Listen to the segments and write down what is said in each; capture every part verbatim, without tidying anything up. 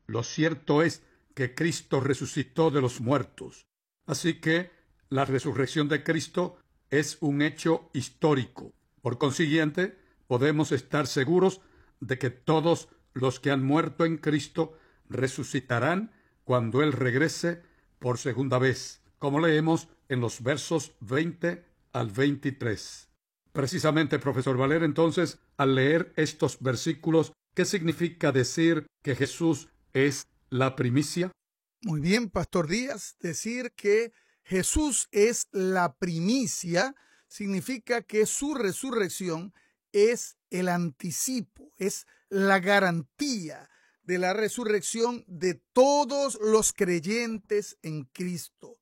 Lo cierto es que Cristo resucitó de los muertos. Así que la resurrección de Cristo es un hecho histórico. Por consiguiente, podemos estar seguros de que todos los que han muerto en Cristo resucitarán cuando Él regrese por segunda vez, como leemos en los versos veinte al veintitrés. Precisamente, profesor Valer, entonces, al leer estos versículos, ¿qué significa decir que Jesús es la primicia? Muy bien, Pastor Díaz, decir que Jesús es la primicia significa que su resurrección es el anticipo, es la garantía de la resurrección de todos los creyentes en Cristo.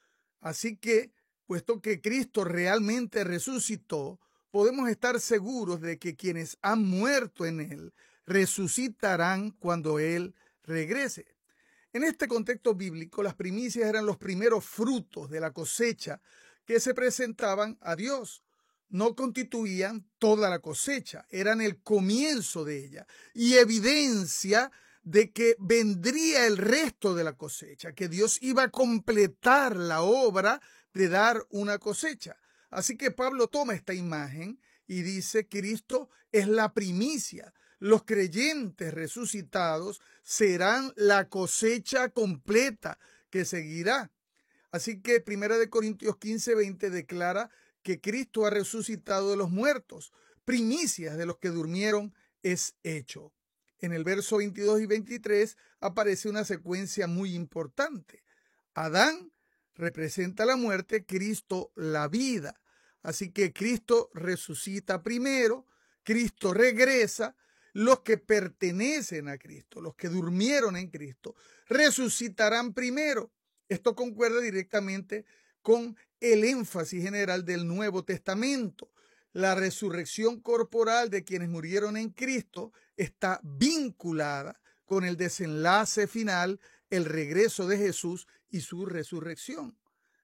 Así que, puesto que Cristo realmente resucitó, podemos estar seguros de que quienes han muerto en Él resucitarán cuando Él regrese. En este contexto bíblico, las primicias eran los primeros frutos de la cosecha que se presentaban a Dios. No constituían toda la cosecha, eran el comienzo de ella y evidencia de que vendría el resto de la cosecha, que Dios iba a completar la obra de dar una cosecha. Así que Pablo toma esta imagen y dice: Cristo es la primicia. Los creyentes resucitados serán la cosecha completa que seguirá. Así que Primera de Corintios quince, veinte declara que Cristo ha resucitado de los muertos. Primicias de los que durmieron es hecho. En el verso veintidós y veintitrés aparece una secuencia muy importante. Adán representa la muerte, Cristo la vida. Así que Cristo resucita primero, Cristo regresa. Los que pertenecen a Cristo, los que durmieron en Cristo, resucitarán primero. Esto concuerda directamente con el énfasis general del Nuevo Testamento. La resurrección corporal de quienes murieron en Cristo está vinculada con el desenlace final, el regreso de Jesús y su resurrección.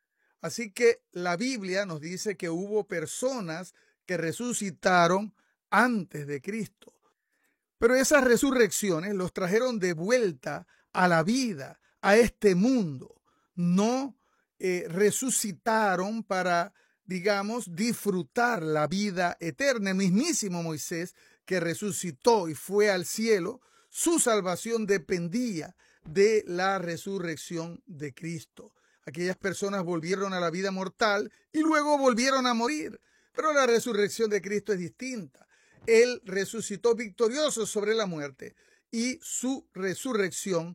Así que la Biblia nos dice que hubo personas que resucitaron antes de Cristo. Pero esas resurrecciones los trajeron de vuelta a la vida, a este mundo. No eh, resucitaron para, digamos, disfrutar la vida eterna. El mismísimo Moisés, que resucitó y fue al cielo, su salvación dependía de la resurrección de Cristo. Aquellas personas volvieron a la vida mortal y luego volvieron a morir. Pero la resurrección de Cristo es distinta. Él resucitó victorioso sobre la muerte y su resurrección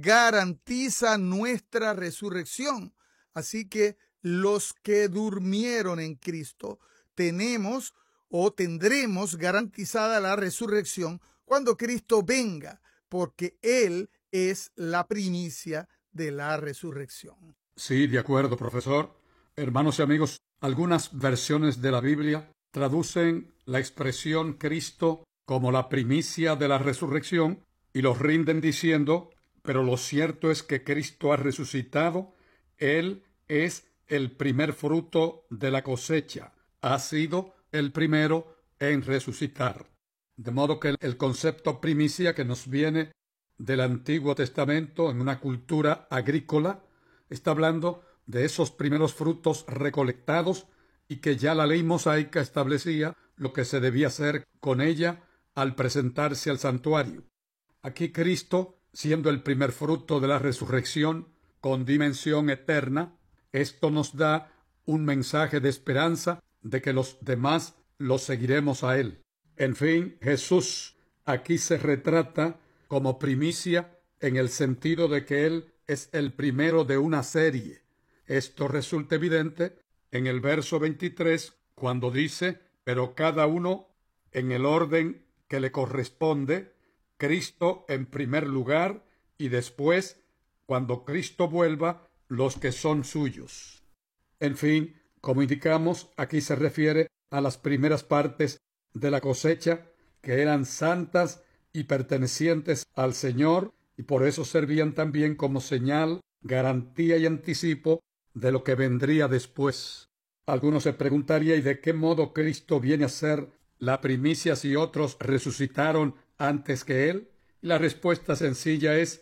garantiza nuestra resurrección. Así que los que durmieron en Cristo tenemos o tendremos garantizada la resurrección cuando Cristo venga, porque Él es la primicia de la resurrección. Sí, de acuerdo, profesor. Hermanos y amigos, algunas versiones de la Biblia traducen la expresión Cristo como la primicia de la resurrección y los rinden diciendo: pero lo cierto es que Cristo ha resucitado, Él es el primer fruto de la cosecha, ha sido el primero en resucitar. De modo que el concepto primicia que nos viene del Antiguo Testamento en una cultura agrícola está hablando de esos primeros frutos recolectados y que ya la ley mosaica establecía lo que se debía hacer con ella al presentarse al santuario. Aquí Cristo, siendo el primer fruto de la resurrección con dimensión eterna, esto nos da un mensaje de esperanza de que los demás lo seguiremos a Él. En fin, Jesús aquí se retrata como primicia en el sentido de que Él es el primero de una serie. Esto resulta evidente en el verso veintitrés, cuando dice: pero cada uno en el orden que le corresponde, Cristo en primer lugar, y después, cuando Cristo vuelva, los que son suyos. En fin, como indicamos, aquí se refiere a las primeras partes de la cosecha, que eran santas y pertenecientes al Señor, y por eso servían también como señal, garantía y anticipo de lo que vendría después. Algunos se preguntarían: ¿y de qué modo Cristo viene a ser la primicia si otros resucitaron antes que Él? Y la respuesta sencilla es